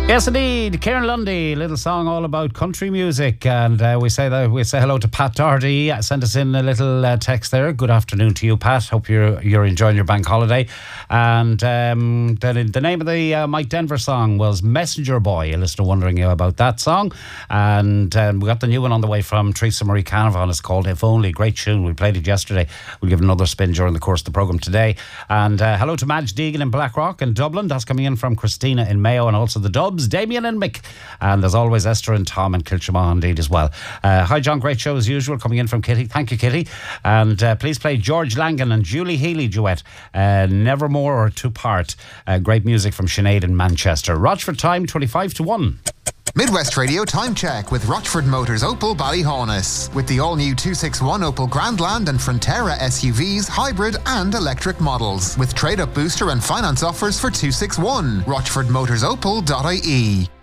Yes, indeed. Kieran Lundy, little song all about country music. And we say hello to Pat Doherty. Send us in a little text there. Good afternoon to you, Pat. Hope you're enjoying your bank holiday. And the name of the Mike Denver song was Messenger Boy. A listener wondering about that song. And we got the new one on the way from Teresa Marie Canavan. It's called If Only. Great tune. We played it yesterday. We'll give it another spin during the course of the programme today. And hello to Madge Deegan in Blackrock and Dublin. That's coming in from Christina in Mayo, and also the Dubs, Damien and Mick. And as always, Esther and Tom and Kilchamaw indeed as well. Hi John, great show as usual, coming in from Kitty. Thank you, Kitty. And please play George Langan and Julie Healy duet, Nevermore or Two Part. Great music from Sinead in Manchester. Rochford time 25 to 1. Midwest Radio Time Check with Rochford Motors Opel Ballyhaunis. With the all-new 261 Opel Grandland and Frontera SUVs, hybrid and electric models. With trade-up booster and finance offers for 261. RochfordMotorsOpel.ie.